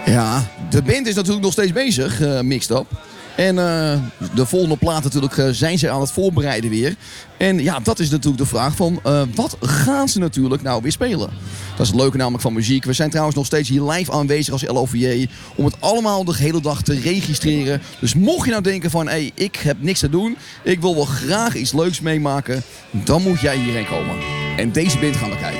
Ja, de band is natuurlijk nog steeds bezig, Mixed Up. En de volgende plaat natuurlijk zijn ze aan het voorbereiden weer. En ja, dat is natuurlijk de vraag van wat gaan ze natuurlijk nou weer spelen? Dat is het leuke namelijk van muziek. We zijn trouwens nog steeds hier live aanwezig als LOVJ om het allemaal de hele dag te registreren. Dus mocht je nou denken van hey, ik heb niks te doen, ik wil wel graag iets leuks meemaken, dan moet jij hierheen komen. En deze band gaan we kijken.